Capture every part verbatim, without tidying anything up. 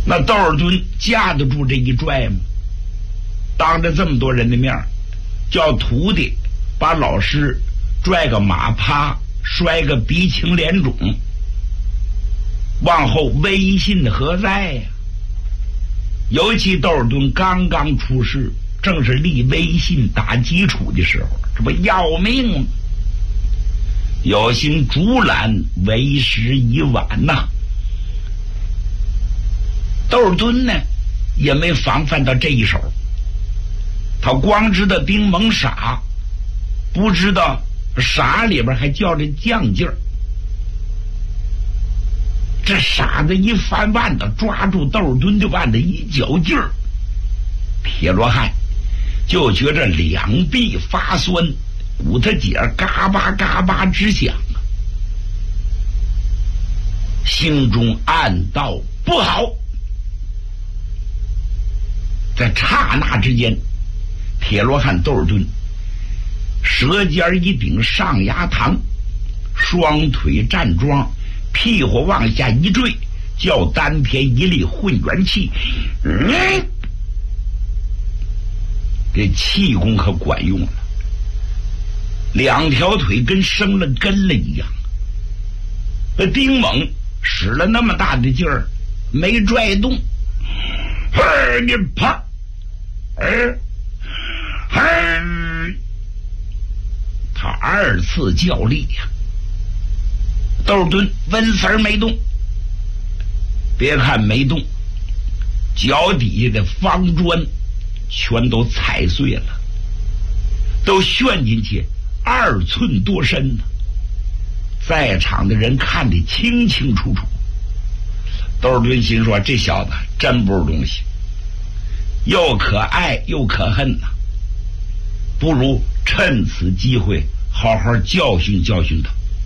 那窦尔敦架得住这一拽吗？当着这么多人的面，叫徒弟把老师拽个马趴，摔个鼻青脸肿，往后威信何在呀？尤其窦尔敦刚刚出世，正是立威信打基础的时候，这不要命吗？有心竹篮为时已晚呐。窦尔敦呢也没防范到这一手，他光知道丁蒙傻，不知道傻里边还叫着犟劲儿。这傻子一翻腕子，抓住窦尔敦的腕子一绞劲儿，铁罗汉就觉着两臂发酸，骨头节嘎巴嘎巴直响啊，心中暗道不好。在刹那之间，铁罗汉窦尔敦舌尖一顶上牙膛，双腿站桩，屁股往下一坠，叫丹田一力混元气，嗯，这气功可管用了，两条腿跟生了根了一样。那丁猛使了那么大的劲儿，没拽动。嘿，你啪！哎，嘿，他二次较力呀、啊。窦尔敦温丝儿没动，别看没动，脚底下的方砖全都踩碎了，都旋进去二寸多深呢。在场的人看得清清楚楚。窦尔敦心说：“这小子真不是东西，又可爱又可恨呐、啊！不如趁此机会好好教训教训他，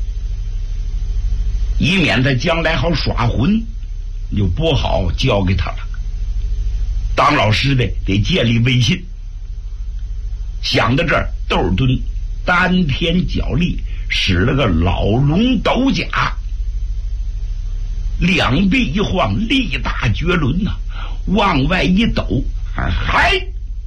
以免他将来好耍混，就不好教给他了。当老师的得建立威信。”想到这儿，窦尔敦丹田脚力，使了个老龙斗甲，两臂一晃，力大绝伦呐、啊，往外一抖，嗨！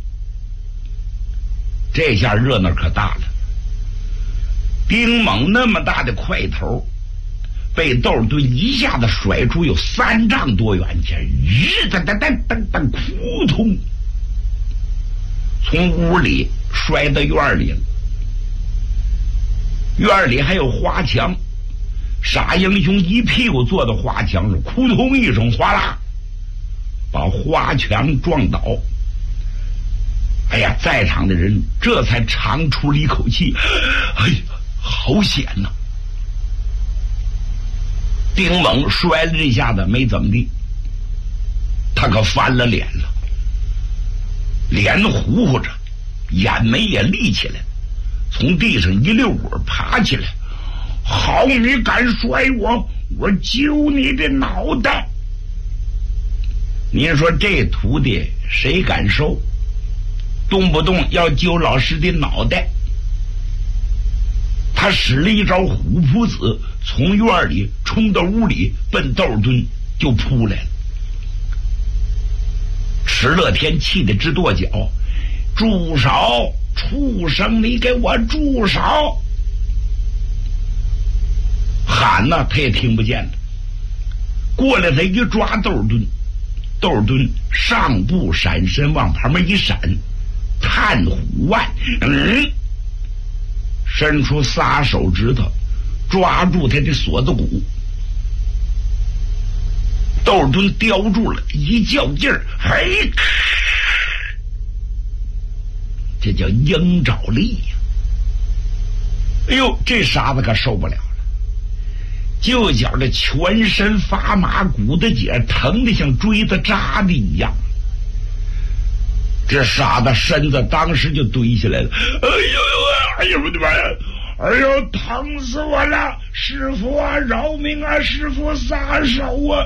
这下热闹可大了。丁猛那么大的块头，被窦尔敦一下子甩出有三丈多远去，日噔噔噔噔噔，扑通，从屋里摔到院里了。院里还有花墙，傻英雄一屁股坐到花墙上，扑通一声，哗啦，把花墙撞倒。哎呀，在场的人这才长出了一口气，哎呀，好险呐、啊！丁猛摔了这下子没怎么地，他可翻了脸了，脸糊糊着，眼眉也立起来，从地上一溜滚爬起来。好，你敢摔我，我揪你的脑袋！您说这徒弟谁敢收？动不动要揪老师的脑袋。他使了一招虎扑子，从院里冲到屋里，奔窦尔敦就扑来了。石乐天气得直跺脚，住手！畜生，你给我住手！喊呢，他也听不见了。过来，他一抓窦尔敦，窦尔敦上步闪身往旁边一闪，探虎腕，嗯，伸出仨手指头抓住他的锁子骨。窦尔敦叼住了，一较劲儿，嘿，这叫鹰爪力呀、啊！哎呦，这傻子可受不了了，就觉着全身发麻，骨头节疼得像锥子扎的一样。这傻子身子当时就堆起来了，哎呦哎呦我的妈呀！哎呦，疼死我了！师傅啊，饶命啊！师傅撒手啊！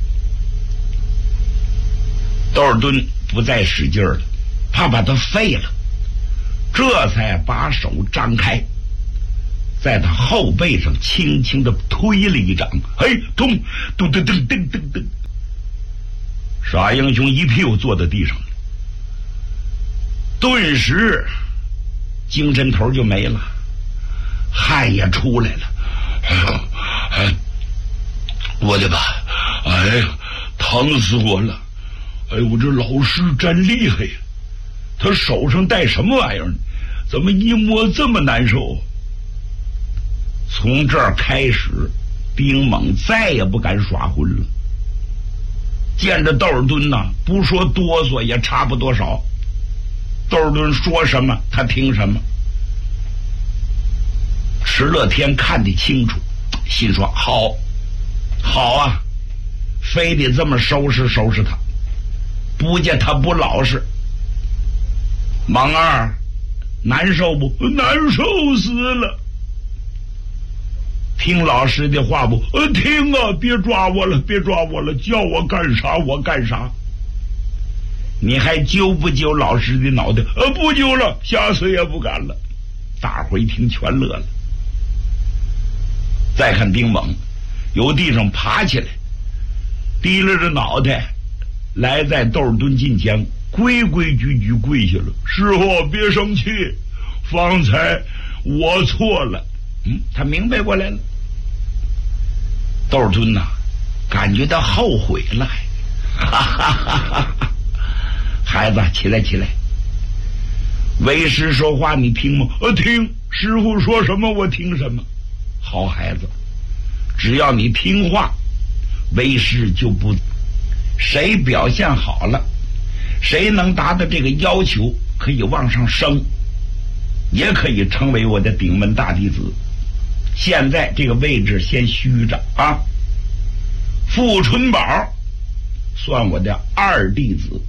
窦尔敦不再使劲了，怕把他废了，这才把手张开，在他后背上轻轻地推了一掌，嘿，咚咚咚咚咚咚咚， 傻英雄一屁股坐在地上了，顿时精神头就没了，汗也出来了。哎呀，我的吧，哎呀，疼死我了！哎，我这老师真厉害呀，他手上戴什么玩意儿？怎么一摸这么难受？从这儿开始，丁猛再也不敢耍混了。见着窦尔敦呐，不说哆嗦也差不多少。窦尔敦说什么，他听什么。石乐天看得清楚，心说：好，好啊，非得这么收拾收拾他，不见他不老实。猛二，难受不？难受死了。听老师的话不？呃，听啊！别抓我了，别抓我了，叫我干啥我干啥。你还揪不揪老师的脑袋？呃，不揪了，下次也不敢了。大伙一听全乐了。再看丁猛，由地上爬起来，提了着脑袋，来在窦尔敦近前，规规矩矩跪下了。师傅，别生气，方才我错了。嗯，他明白过来了。窦尔敦呐、啊，感觉到后悔了，哈哈哈哈哈！孩子，起来起来，为师说话你听吗？呃，听。师傅说什么我听什么。好孩子，只要你听话，为师就不。谁表现好了，谁能达到这个要求，可以往上升，也可以成为我的顶门大弟子。现在这个位置先虚着啊。傅春宝算我的二弟子，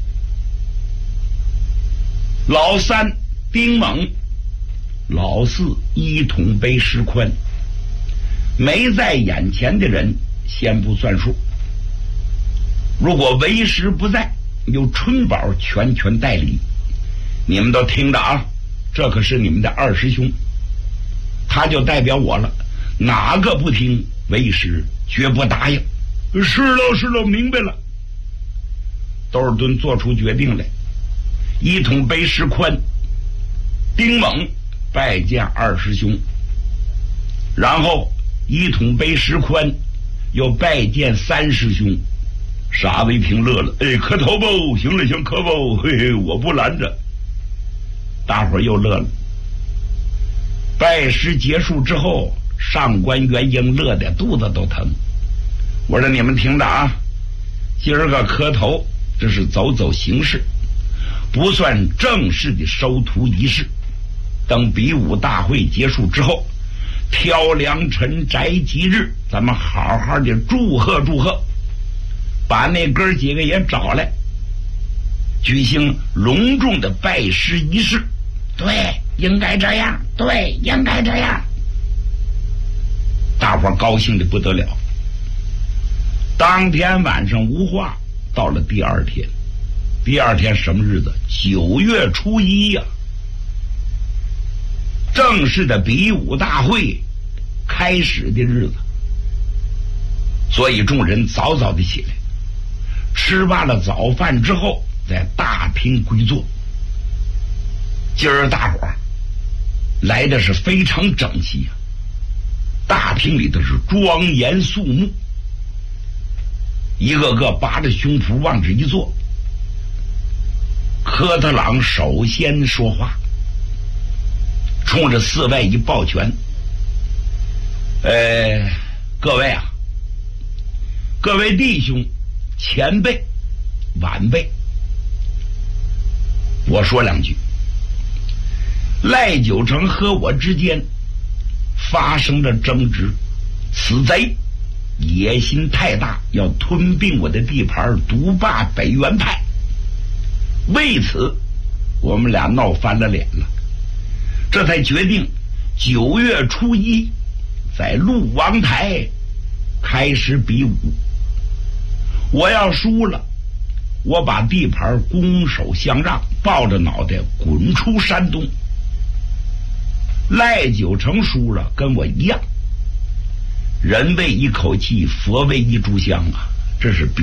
老三丁猛，老四一统杯石宽。没在眼前的人先不算数，如果为师不在，由春宝全权代理。你们都听着啊，这可是你们的二师兄，他就代表我了，哪个不听，为师绝不答应。是了是了，明白了。窦尔敦做出决定来，一统杯石宽，丁猛拜见二师兄，然后一统杯石宽又拜见三师兄。傻子一听乐了，哎，磕头吧，行了行，磕吧，嘿嘿，我不拦着。大伙儿又乐了。拜师结束之后，上官元英乐得肚子都疼。我说你们听着啊，今儿个磕头这是走走形式，不算正式的收徒仪式。等比武大会结束之后，挑良辰摘吉日，咱们好好的祝贺祝贺，把那哥几个也找来，举行隆重的拜师仪式。对，应该这样，对，应该这样。大伙儿高兴的不得了。当天晚上无话，到了第二天，第二天什么日子？九月初一呀、啊，正式的比武大会开始的日子。所以众人早早的起来，吃罢了早饭之后，在大厅归坐。今儿大伙儿来的是非常整齐啊，大厅里头是庄严肃穆，一个个拔着胸脯往这一坐。科特朗首先说话，冲着四外一抱拳：“呃，各位啊，各位弟兄、前辈、晚辈，我说两句。赖九成和我之间发生了争执，此贼野心太大，要吞并我的地盘，独霸北原派。为此，我们俩闹翻了脸了，这才决定九月初一在鹿王台开始比武。我要输了，我把地盘拱手相让，抱着脑袋滚出山东。赖九成输了，跟我一样，人为一口气，佛为一炷香啊，这是比